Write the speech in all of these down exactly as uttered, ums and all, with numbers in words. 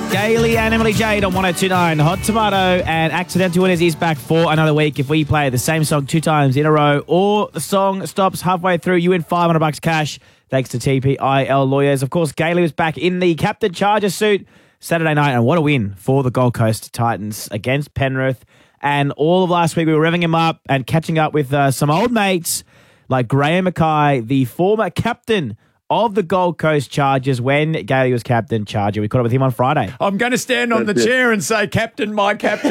Gailey and Emily Jade on one oh two point nine Hot Tomato, and Accidental Winners is back for another week. If we play the same song two times in a row or the song stops halfway through, you win five hundred bucks cash thanks to T P I L Lawyers. Of course, Gailey was back in the Captain Charger suit Saturday night, and what a win for the Gold Coast Titans against Penrith. And all of last week we were revving him up and catching up with uh, some old mates like Graham Mackay, the former captain of the Gold Coast Chargers when Gailey was captain Charger. We caught up with him on Friday. I'm going to stand on That's the it. chair and say, Captain, my captain.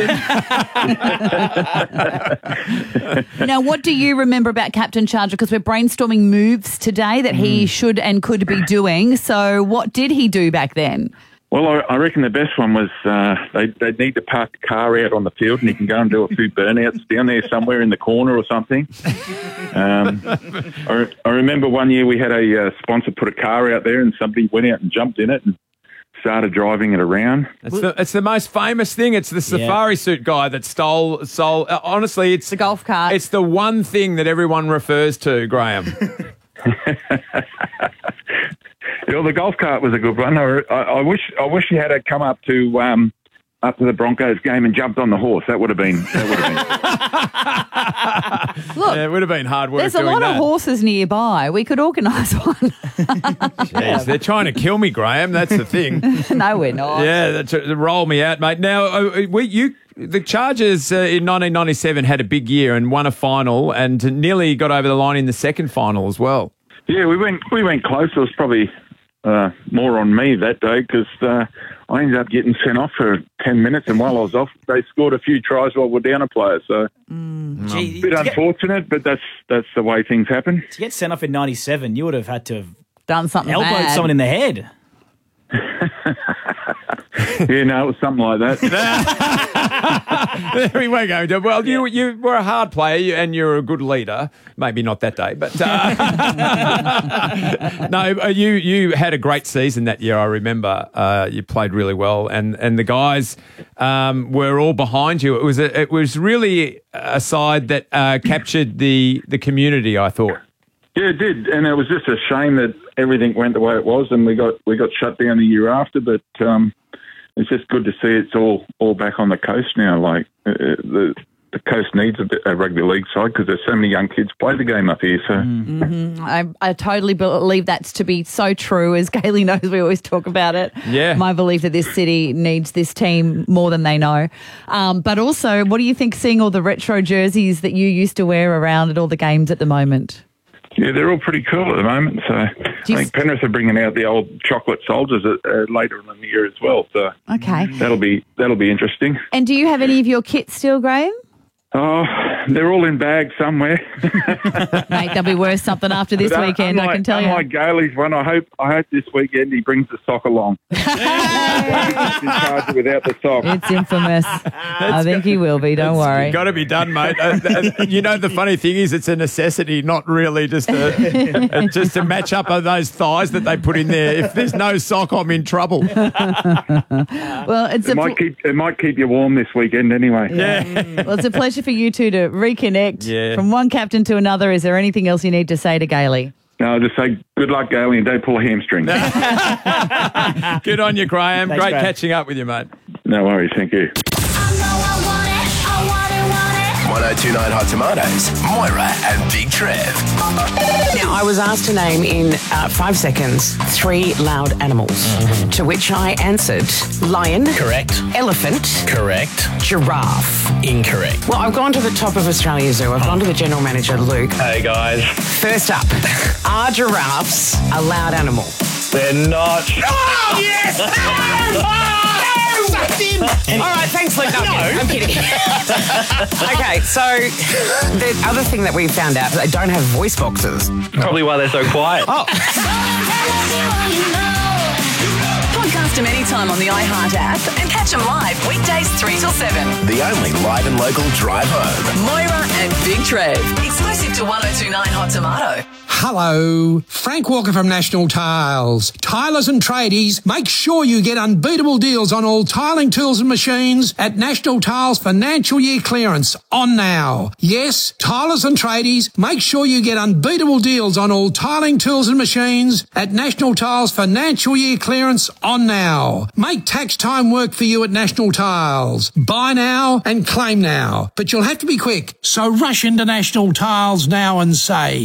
Now, what do you remember about Captain Charger? Because we're brainstorming moves today that he mm. should and could be doing. So what did he do back then? Well, I, I reckon the best one was uh, they they need to park the car out on the field and he can go and do a few burnouts down there somewhere in the corner or something. Um, I, I remember one year we had a uh, sponsor put a car out there and somebody went out and jumped in it and started driving it around. It's the, it's the most famous thing. It's the safari yeah. suit guy that stole... stole. Uh, honestly, it's... The golf cart. It's the one thing that everyone refers to, Graham. Well, the golf cart was a good one. I, I wish I wish he had come up to um, up to the Broncos game and jumped on the horse. That would have been. That would have been. Look, yeah, it would have been hard work. There's a doing lot that. of horses nearby. We could organise one. Jeez, they're trying to kill me, Graham. That's the thing. No, we're not. Yeah, that's, roll me out, mate. Now, we you. The Chargers uh, in nineteen ninety-seven had a big year and won a final and nearly got over the line in the second final as well. Yeah, we went we went close. It was probably uh, more on me that day because uh, I ended up getting sent off for ten minutes, and while I was off, they scored a few tries while we're down a player. So mm. Gee, a bit unfortunate, get, but that's that's the way things happen. To get sent off in ninety-seven, you would have had to have done something elbowed bad. someone in the head. Yeah, no, it was something like that. There we go. Well, you you were a hard player and you're a good leader. Maybe not that day, but uh, no, you you had a great season that year. I remember uh, you played really well, and and the guys um, were all behind you. It was a, it was really a side that uh, captured the the community, I thought. Yeah, it did, and it was just a shame that everything went the way it was, and we got we got shut down the year after. But um, it's just good to see it's all, all back on the coast now. Like uh, the the coast needs a, bit, a rugby league side because there's so many young kids play the game up here. So mm-hmm. I, I totally believe that's to be so true. As Gailey knows, we always talk about it. Yeah, my belief that this city needs this team more than they know. Um, but also, what do you think? Seeing all the retro jerseys that you used to wear around at all the games at the moment. Yeah, they're all pretty cool at the moment. So I think Penrith are bringing out the old chocolate soldiers uh, later in the year as well. So okay, that'll be that'll be interesting. And do you have any of your kits still, Graham? Oh, they're all in bags somewhere. Mate, they'll be worth something after this but, uh, weekend, unlike, I can tell you. Unlike Gailey's one, I hope I hope this weekend he brings the sock along. Without the sock. It's infamous. I think he will be, don't worry. Got to be done, mate. Uh, uh, you know, the funny thing is it's a necessity, not really just a, just to match up on those thighs that they put in there. If there's no sock, I'm in trouble. Well, it's it, a might pl- keep, it might keep you warm this weekend anyway. Yeah. Well, it's a pleasure for you two to reconnect yeah. from one captain to another. Is there anything else you need to say to Gailey? No, I'll just say good luck, Gailey, and don't pull a hamstring. Good on you, Graham. Thanks, Great Graham. catching up with you, mate. No worries, thank you. one oh two point nine Hot Tomatoes, Moira and Big Trev. Now, I was asked to name in uh, five seconds three loud animals, mm-hmm. to which I answered lion. Correct. Elephant. Correct. Giraffe. Incorrect. Well, I've gone to the top of Australia Zoo. I've gone to the general manager, Luke. Hey, guys. First up, are giraffes a loud animal? They're not. Oh, yes! All right, thanks, Luke. No, no. I'm kidding. Okay, so the other thing that we found out is they don't have voice boxes. Probably why they're so quiet. Oh. Podcast them anytime on the iHeart app and catch them live weekdays three till seven. The only live and local drive home. Moira and Big Trev. Exclusive to one oh two point nine Hot Tomato. Hello, Frank Walker from National Tiles. Tilers and tradies, make sure you get unbeatable deals on all tiling tools and machines at National Tiles Financial Year Clearance on now. Yes, tilers and tradies, make sure you get unbeatable deals on all tiling tools and machines at National Tiles Financial Year Clearance on now. Make tax time work for you at National Tiles. Buy now and claim now, but you'll have to be quick. So rush into National Tiles now and save.